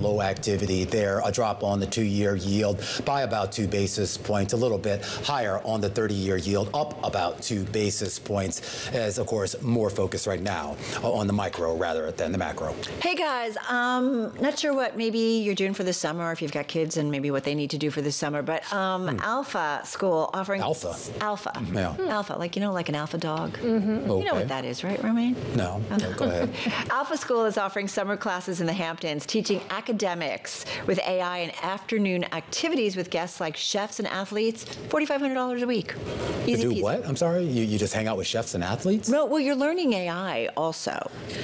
slow activity there. A drop on the 2-year yield by about 2 basis points, a little bit higher on the 30-year yield, up about 2 basis points, as, of course, more focus right now on the micro rather than the macro. Hey, guys, not sure what maybe you're doing for the summer, or if you've got kids and maybe what they need to do for the summer, but Alpha School offering... Alpha? Alpha. Yeah. Alpha, like, you know, like an alpha dog. Okay. You know what that is, right, Romaine? No. No, go ahead. Alpha School is offering summer classes in the Hamptons, teaching academics with AI and afternoon activities with guests like chefs and athletes, $4,500 a week. Easy To do peasy. what? I'm sorry? You just hang out with chefs and athletes? No, well, you're learning AI also.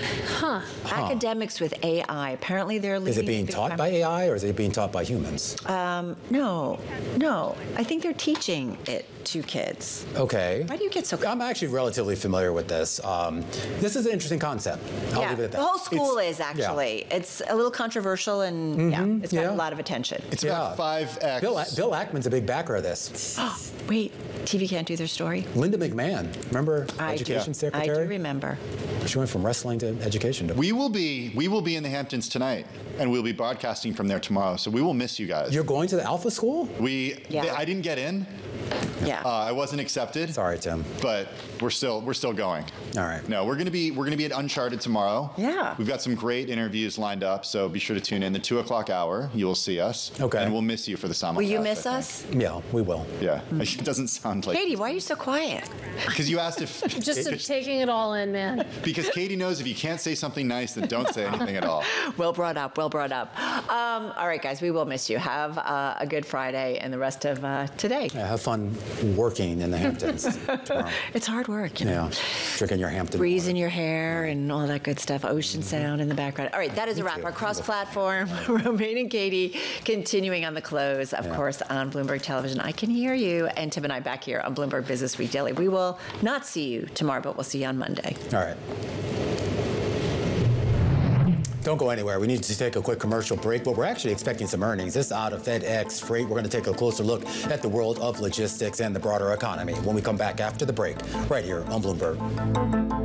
Academics with AI. Apparently they're leading... Is it being taught by AI or is it being taught by humans? No. I think they're teaching it to kids. Okay. Why do you get so... I'm actually relatively familiar with this. This is an interesting concept. I'll leave it at that. The whole school is actually. Yeah. It's a little controversial and it's got a lot of attention. It's about 5x. Bill Ackman's a big backer of this. Wait, TV can't do their story? Linda McMahon, remember Education Secretary? I do remember. She went from wrestling to education. We will be in the Hamptons tonight, and we'll be broadcasting from there tomorrow. So we will miss you guys. You're going to the Alpha School? I didn't get in. Yeah. I wasn't accepted. Sorry, Tim. But we're still going. All right. No, we're gonna be at Uncharted tomorrow. Yeah. We've got some great interviews lined up, so be sure to tune in. The 2 o'clock hour, you will see us. Okay. And we'll miss you for the simulcast. Will you miss us? Yeah, we will. Yeah. It doesn't sound like... Katie, why are you so quiet? Because you asked if... Just taking it all in, man. Because Katie knows if you can't say something nice, then don't say anything at all. Well brought up. All right, guys, we will miss you. Have a good Friday and the rest of today. Yeah, have fun working in the Hamptons tomorrow. It's hard work, you know. Yeah, drinking your Hampton Breeze water. in your hair and all that good stuff. Ocean sound in the background. All right, that is a wrap. Our cross-platform, Romaine and Katie, continuing on the close, of course, on Bloomberg Television. I can hear you, and Tim and I back here on Bloomberg Business Week Daily. We will not see you tomorrow, but we'll see you on Monday. All right. Don't go anywhere. We need to take a quick commercial break, but we're actually expecting some earnings. This is out of FedEx Freight. We're going to take a closer look at the world of logistics and the broader economy when we come back after the break, right here on Bloomberg.